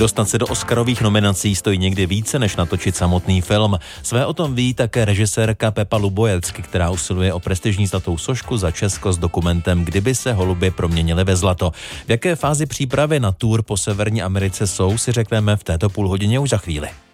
Dostat se do Oscarových nominací stojí někdy více, než natočit samotný film. Své o tom ví také režisérka Pepa Lubojecky, která usiluje o prestižní zlatou sošku za Česko s dokumentem Kdyby se holuby proměnily ve zlato. V jaké fázi přípravy na tour po Severní Americe jsou, si řekneme v této půlhodině už za chvíli.